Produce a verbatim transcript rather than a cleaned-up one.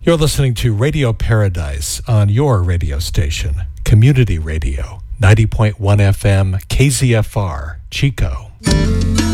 You're listening to Radio Paradise on your radio station, Community Radio, ninety point one F M, K Z F R, Chico.